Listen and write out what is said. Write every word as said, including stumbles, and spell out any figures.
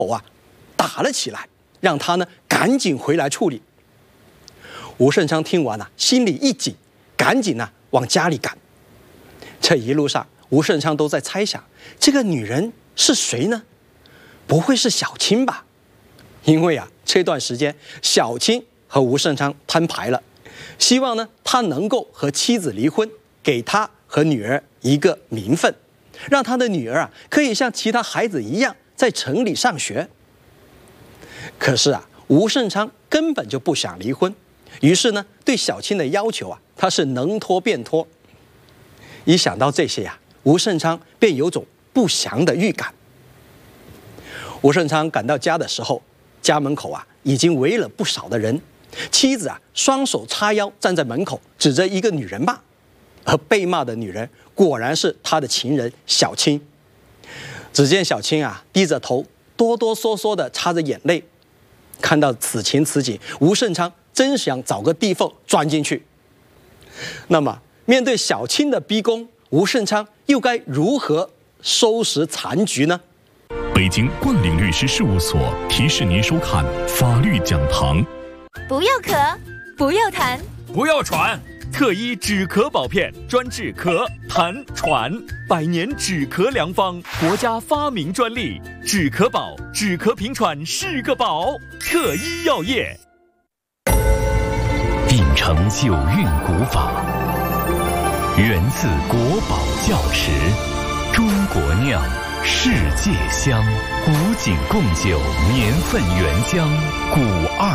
偶啊打了起来，让他呢赶紧回来处理。吴胜昌听完啊，心里一紧，赶紧呢、啊、往家里赶。这一路上，吴胜昌都在猜想，这个女人是谁呢？不会是小青吧？因为啊，这段时间小青和吴胜昌摊牌了，希望呢他能够和妻子离婚，给他和女儿一个名分，让他的女儿啊可以像其他孩子一样在城里上学。可是啊，吴胜昌根本就不想离婚，于是呢，对小青的要求啊，他是能拖便拖。一想到这些呀、啊，吴胜昌便有种不祥的预感。吴胜昌赶到家的时候，家门口啊已经围了不少的人，妻子啊双手叉腰站在门口，指着一个女人骂，而被骂的女人果然是他的情人小青。只见小青啊低着头，哆哆嗦嗦地擦着眼泪。看到此情此景，吴胜昌真想找个地缝钻进去。那么面对小青的逼宫，吴胜昌又该如何收拾残局呢？ 北京冠岭律师事务所提示您收看法律讲堂。 不要咳，不要痰， 不要喘， 特医止咳保片，专治咳、痰、喘，百年止咳良方，国家发明专利，止咳宝，止咳平喘是个宝。特医药业。 秉承九韵古法，源自国宝窖池，中国酿，世界香，古井贡酒年份原浆，古二。